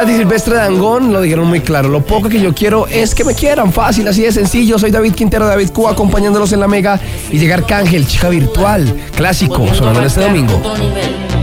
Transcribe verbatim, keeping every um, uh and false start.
Santi Silvestre Dangond lo dijeron muy claro. Lo poco que yo quiero es que me quieran. Fácil, así de sencillo. Soy David Quintero, David Cuba, acompañándolos en la Mega. Y llega Arcángel, chica virtual. Clásico, sonando este domingo.